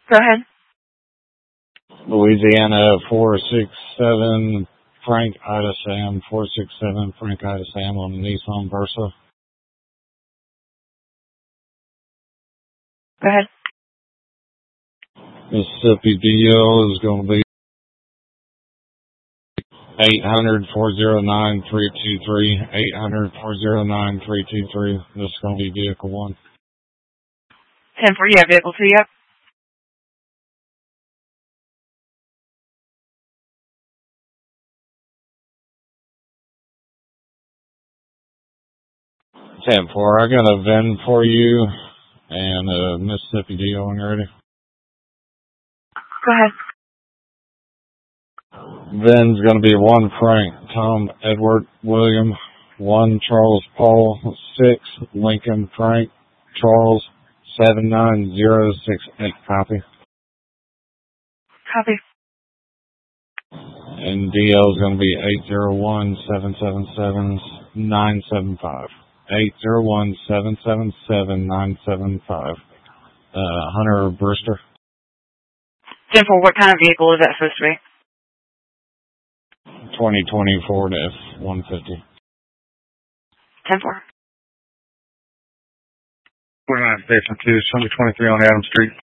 Go ahead. Louisiana 467 Frank Ida Sam 467 Frank Ida Sam on the Nissan Versa. Go ahead. Mississippi DL is going to be 800-409-323. 800-409-323. This is going to be vehicle 1. 10-4, you have vehicle 2 yet? I got a VIN for you and a Mississippi deal when you're ready. Go ahead. VIN's going to be 1 Frank Tom Edward William, 1 Charles Paul, 6 Lincoln Frank Charles 79068. Copy. Copy. And DL is going to be 801-777-975. 801-777-975. Hunter Brewster. 10-4, what kind of vehicle is that supposed to be? 2020 Ford F-150. 10-4. 49 Station 2, Sunday 23 on Adams Street.